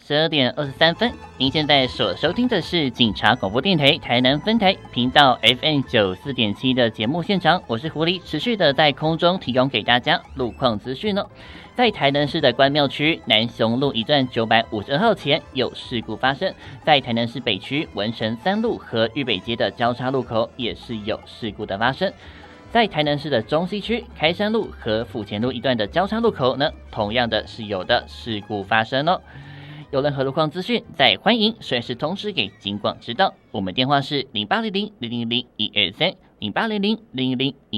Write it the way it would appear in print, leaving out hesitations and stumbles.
12点23分，您现在所收听的是警察广播电台台南分台频道 FM94.7 的节目现场，我是狐狸，持续的在空中提供给大家路况资讯哦。在台南市的关庙区南雄路一段952号前有事故发生，在台南市北区文神3路和玉北街的交叉路口也是有事故的发生。在台南市的中西区开山路和府前路一段的交叉路口呢，同样的是有的事故发生哦。有任何路况资讯，再欢迎随时通知给警广知道。我们电话是0800-000-123，0800-000-123。